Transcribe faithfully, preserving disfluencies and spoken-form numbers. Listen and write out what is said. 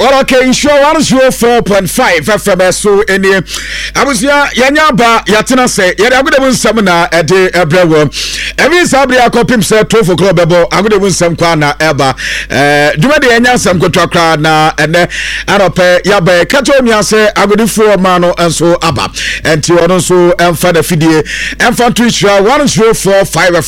Well, okay, sure, one zero four point five F M S. So, any, I was here, Yanyaba, Yatina say, Yet I would have won some na at the Ebrewo. Every Sabri, I call him, sir, two for club, I would have won some Kwana Eba. Do the Yanya some contract na and then I don't pay Yabe, Katomia say, I would do four mano and so Abba. And to also, and for the video, and for Twitch, one zero four five